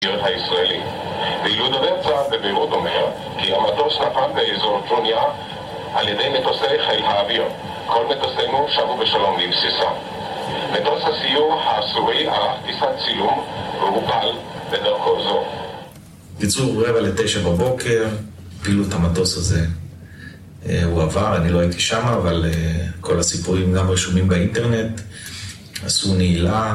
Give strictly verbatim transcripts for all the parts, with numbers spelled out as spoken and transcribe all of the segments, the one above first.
הישראלי. ואילו דובר צה"ל בבירות אומר כי המטוס נפל באזור טרוניה על ידי מטוסי חיל האוויר. כל מטוסינו שבו בשלום לבסיסם. מטוס הסיור הסורי ערך טיסת צילום והופל בדרכו זו. ביצעו רבע לתשע בבוקר, פעילו את המטוס הזה. הוא עבר, אני לא הייתי שם, אבל כל הסיפורים גם רשומים באינטרנט. עשו נעילה,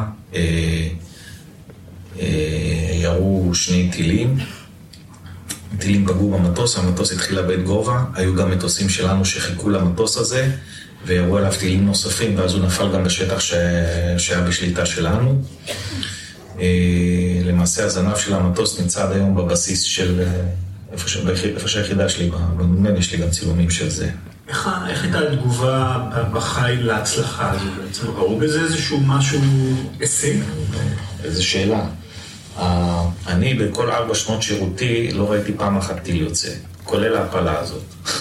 ירו שני טילים. טילים פגעו במטוס, המטוס התחיל לאבד גובה. היו גם מטוסים שלנו שחיכו למטוס הזה, וירו עליו טילים נוספים, ואז הוא נפל גם בשטח ש... שהיה בשליטה שלנו. למעשה הזנב של המטוס נמצא עד היום בבסיס של... איפה, ש... איפה שהיחידה שלי, במומן יש לי גם צילומים של זה. איך, איך הייתה התגובה בחיל להצלחה הזו בעצם? ראו בזה איזשהו משהו הישג? איזו שאלה. אני בכל ארבע שנות שירותי לא ראיתי פעם אחת טיל יוצא, כולל ההפלה הזאת.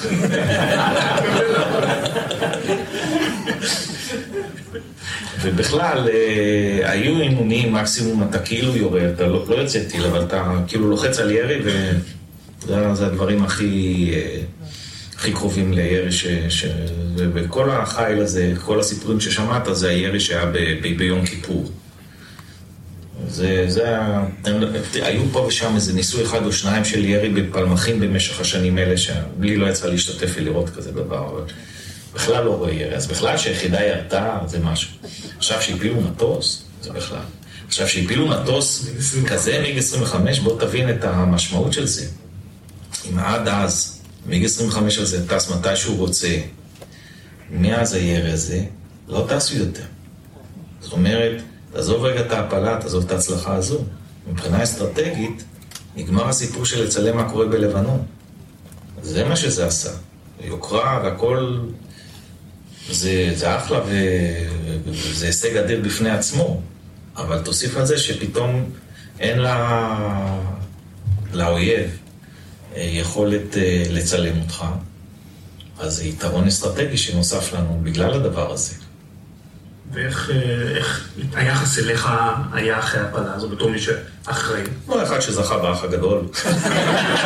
ובכלל, היו אימונים, מקסימום אתה כאילו יורה, אתה לא, לא יוצא טיל, אבל אתה כאילו לוחץ על ירי, וזה הדברים הכי, הכי קרובים לירי, ש, ש, ובכל החיל הזה, כל הסיפורים ששמעת, זה הירי שהיה ב, ב, ביום כיפור. זה, זה, היו פה ושם איזה ניסוי אחד או שניים של ירי בפלמחים במשך השנים האלה, שבלי לא יצא להשתתף ולראות כזה דבר, אבל בכלל לא רואה ירי. אז בכלל שהיחידה ירתה זה משהו. עכשיו שהפילו מטוס, זה בכלל. עכשיו שהפילו מטוס כזה מיג עשרים וחמש, בוא תבין את המשמעות של זה. אם עד אז מיג עשרים וחמש הזה טס מתי שהוא רוצה, מאז הירי הזה לא טסו יותר. זאת אומרת, תעזוב רגע את ההפלה, תעזוב את ההצלחה הזו. מבחינה אסטרטגית, נגמר הסיפור של לצלם מה קורה בלבנון. זה מה שזה עשה. יוקרה והכל, זה, זה אחלה וזה הישג אדיר בפני עצמו. אבל תוסיף על זה שפתאום אין לה, לאויב יכולת לצלם אותך. אז זה יתרון אסטרטגי שנוסף לנו בגלל הדבר הזה. ואיך איך, היחס אליך היה אחרי הפעלה הזו בתור מי שאחראי? לא אחד שזכה באח הגדול.